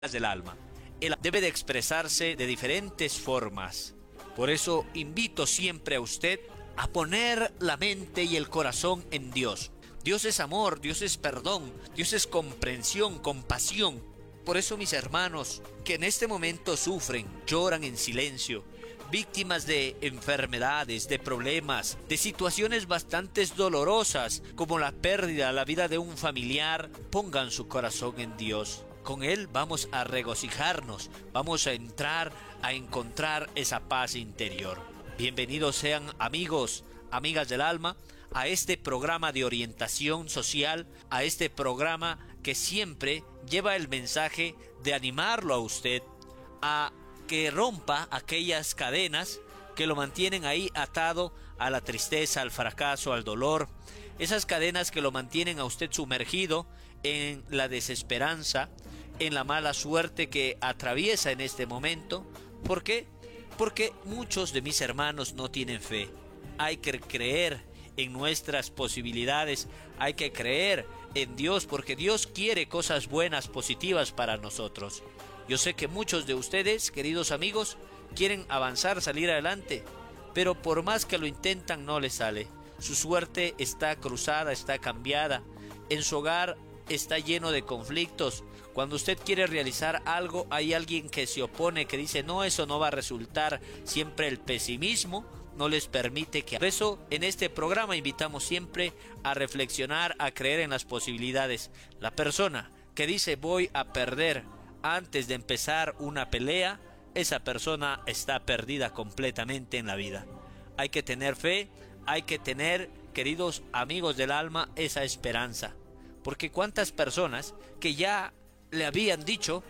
del alma. Él debe de expresarse de diferentes formas. Por eso invito siempre a usted a poner la mente y el corazón en Dios. Dios es amor, Dios es perdón, Dios es comprensión, compasión. Por eso, mis hermanos, que en este momento sufren, lloran en silencio, víctimas de enfermedades, de problemas, de situaciones bastante dolorosas, como la pérdida, la vida de un familiar, pongan su corazón en Dios. Con Él vamos a regocijarnos, vamos a entrar a encontrar esa paz interior. Bienvenidos sean amigos, amigas del alma, a este programa de orientación social, a este programa que siempre lleva el mensaje de animarlo a usted a que rompa aquellas cadenas que lo mantienen ahí atado a la tristeza, al fracaso, al dolor. Esas cadenas que lo mantienen a usted sumergido en la desesperanza, en la mala suerte que atraviesa en este momento. ¿Por qué? Porque muchos de mis hermanos no tienen fe. Hay que creer en nuestras posibilidades, hay que creer en Dios, porque Dios quiere cosas buenas, positivas para nosotros. Yo sé que muchos de ustedes, queridos amigos, quieren avanzar, salir adelante, pero por más que lo intentan no les sale. Su suerte está cruzada, está cambiada. En su hogar está lleno de conflictos. Cuando usted quiere realizar algo, hay alguien que se opone, que dice no, eso no va a resultar. Siempre el pesimismo no les permite que... Por eso en este programa invitamos siempre a reflexionar, a creer en las posibilidades. La persona que dice voy a perder antes de empezar una pelea, esa persona está perdida completamente en la vida. Hay que tener fe, hay que tener, queridos amigos del alma, esa esperanza. Porque cuántas personas que ya le habían dicho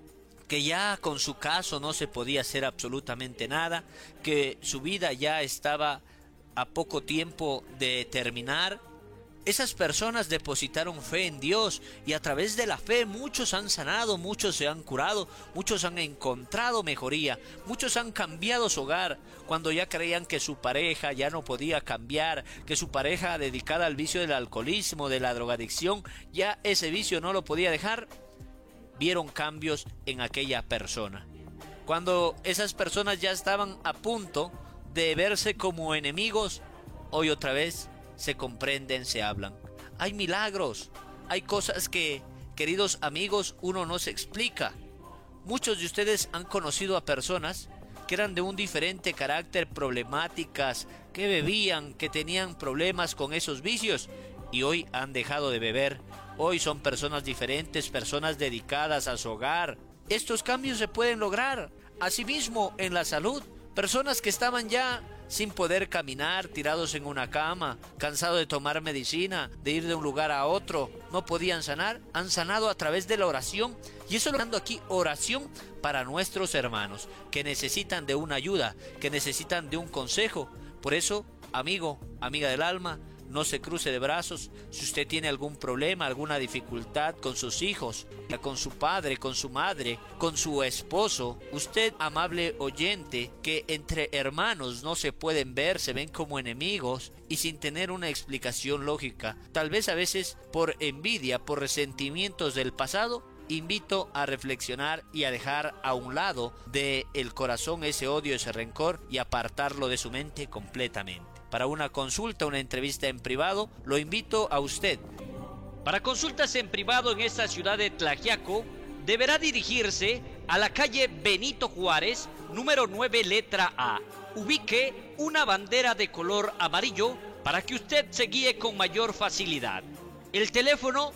que ya con su caso no se podía hacer absolutamente nada, que su vida ya estaba a poco tiempo de terminar. Esas personas depositaron fe en Dios y a través de la fe muchos han sanado, muchos se han curado, muchos han encontrado mejoría, muchos han cambiado su hogar cuando ya creían que su pareja ya no podía cambiar, que su pareja dedicada al vicio del alcoholismo, de la drogadicción, ya ese vicio no lo podía dejar. Vieron cambios en aquella persona. Cuando esas personas ya estaban a punto de verse como enemigos, hoy otra vez se comprenden, se hablan. Hay milagros, hay cosas que, queridos amigos, uno no se explica. Muchos de ustedes han conocido a personas que eran de un diferente carácter, problemáticas, que bebían, que tenían problemas con esos vicios y hoy han dejado de beber. Hoy son personas diferentes, personas dedicadas a su hogar. Estos cambios se pueden lograr. Asimismo, en la salud, personas que estaban ya sin poder caminar, tirados en una cama, cansados de tomar medicina, de ir de un lugar a otro, no podían sanar, han sanado a través de la oración. Y eso lo dando aquí, oración para nuestros hermanos que necesitan de una ayuda, que necesitan de un consejo. Por eso, amigo, amiga del alma, no se cruce de brazos. Si usted tiene algún problema, alguna dificultad con sus hijos, con su padre, con su madre, con su esposo, usted, amable oyente, que entre hermanos no se pueden ver, se ven como enemigos y sin tener una explicación lógica, tal vez a veces por envidia, por resentimientos del pasado, invito a reflexionar y a dejar a un lado del corazón ese odio, ese rencor y apartarlo de su mente completamente. Para una consulta, una entrevista en privado, lo invito a usted. Para consultas en privado en esta ciudad de Tlaxiaco, deberá dirigirse a la calle Benito Juárez, número 9, letra A. Ubique una bandera de color amarillo para que usted se guíe con mayor facilidad. El teléfono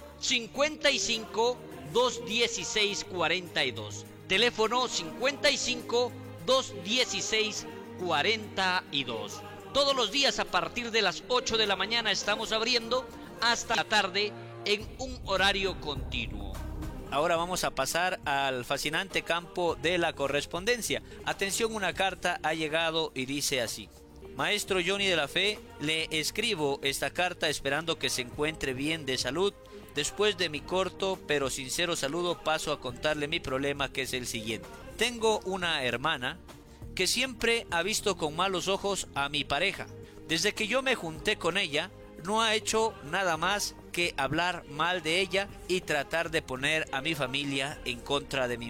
55 216 42. Teléfono 55 216 42. Todos los días a partir de las 8 de la mañana estamos abriendo hasta la tarde en un horario continuo. Ahora vamos a pasar al fascinante campo de la correspondencia. Atención, una carta ha llegado y dice así: Maestro Johnny de la Fe, le escribo esta carta esperando que se encuentre bien de salud. Después de mi corto pero sincero saludo paso a contarle mi problema, que es el siguiente. Tengo una hermana que siempre ha visto con malos ojos a mi pareja. Desde que yo me junté con ella, no ha hecho nada más que hablar mal de ella y tratar de poner a mi familia en contra de mí.